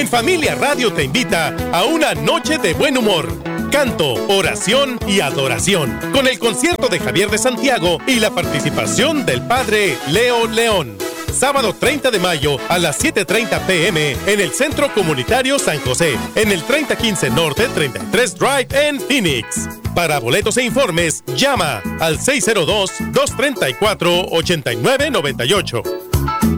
En Familia Radio te invita a una noche de buen humor, canto, oración y adoración, con el concierto de Javier de Santiago y la participación del Padre Leo León. Sábado 30 de mayo a las 7:30 p.m. en el Centro Comunitario San José, en el 3015 Norte 33 Drive en Phoenix. Para boletos e informes, llama al 602-234-8998.